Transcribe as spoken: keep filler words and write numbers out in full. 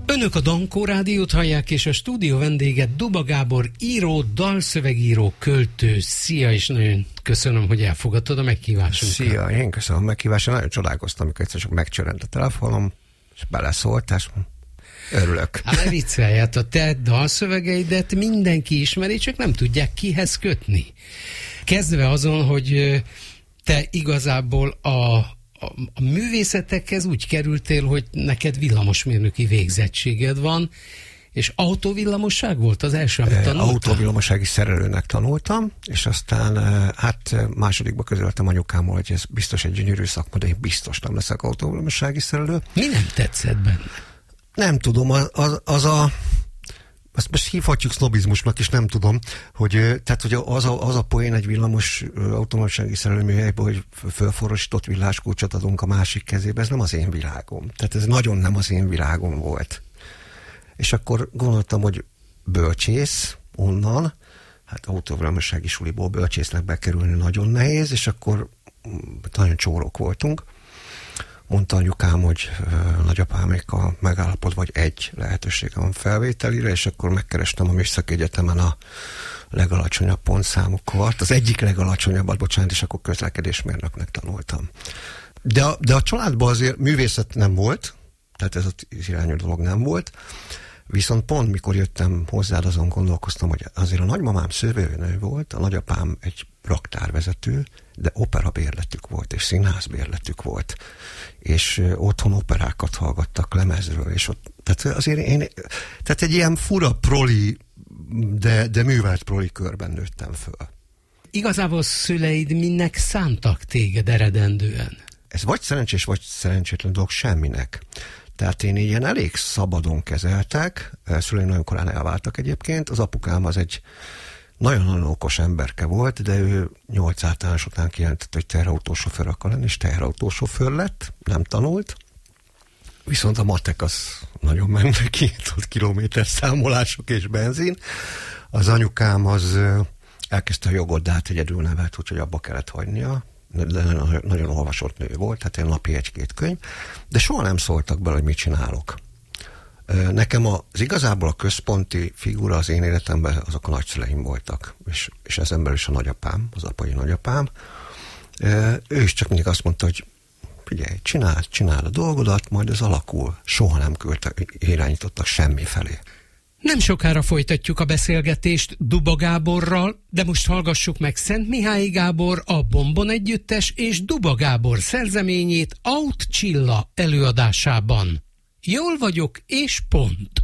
Önök a Dankó Rádiót hallják, és a stúdió vendége Duba Gábor író, dalszövegíró, költő. Szia, és nagyon köszönöm, hogy elfogadtad a meghívásunkat. Szia, én köszönöm a meghívást. Nagyon csodálkoztam, amikor egyszer csak megcsörrent a telefonom, és beleszólt, és örülök. Hát ne viccelj, hát a te dalszövegeidet mindenki ismeri, csak nem tudják kihez kötni. Kezdve azon, hogy te igazából a A, a művészetekhez úgy kerültél, hogy neked villamosmérnöki végzettséged van, és autóvillamosság volt az első, amit tanultál? Autóvillamossági szerelőnek tanultam, és aztán hát másodikba közöltem anyukámmal, hogy ez biztos egy gyönyörű szakma, de én biztos nem leszek autóvillamossági szerelő. Mi nem tetszett benne? Nem tudom, az, az a... Azt most hívhatjuk sznobizmusnak, és nem tudom, hogy, tehát, hogy az, a, az a poén egy villamos automatossági szerelőműhelyben, hogy fölforosított villáskulcsot adunk a másik kezébe, ez nem az én világom. Tehát ez nagyon nem az én világom volt. És akkor gondoltam, hogy bölcsész onnan, hát autóvillamossági suliból bölcsésznek bekerülni nagyon nehéz, és akkor nagyon csórok voltunk. Mondta anyukám, hogy uh, nagyapámékkal megállapodva, vagy egy lehetősége van felvételire, és akkor megkerestem a Műszaki Egyetemen a legalacsonyabb pontszámokat, az egyik legalacsonyabbat, bocsánat, és akkor közlekedésmérnöknek tanultam. De a, de a családban azért művészet nem volt, tehát ez az irányú dolog nem volt, viszont pont mikor jöttem hozzád, azon gondolkoztam, hogy azért a nagymamám szőlőnő volt, a nagyapám egy raktárvezető, de operabérletük volt, és színházbérletük volt, és otthon operákat hallgattak lemezről, és ott, tehát azért én, tehát egy ilyen fura proli, de, de művelt proli körben nőttem föl. Igazából szüleid minek szántak téged eredendően? Ez vagy szerencsés, vagy szerencsétlen dolog semminek. Tehát én ilyen elég szabadon kezeltek, szüleim nagyon korán elváltak egyébként, az apukám az egy nagyon-nagyon okos emberke volt, de ő nyolc általános után kijelentett, hogy teherautósofőr akar lenni, és teherautósofőr lett, nem tanult. Viszont a matek az nagyon ment neki, tudod, kilométer számolások és benzin. Az anyukám az elkezdte a jogot, de hát egyedül nevelt, úgyhogy abba kellett hagynia. De nagyon, nagyon olvasott nő volt, hát én napi egy-két könyv, de soha nem szóltak bele, hogy mit csinálok. Nekem az igazából a központi figura az én életemben azok a nagyszüleim voltak, és, és ezen belül is a nagyapám, az apai nagyapám. Ő is csak mindig azt mondta, hogy figyelj, csináld, csináld a dolgodat, majd ez alakul. Soha nem küldtek, irányítottak semmi felé. Nem sokára folytatjuk a beszélgetést Duba Gáborral, de most hallgassuk meg Szentmihályi Gábor, a Bombon Együttes és Duba Gábor szerzeményét Aut Csilla előadásában. Jól vagyok, és pont.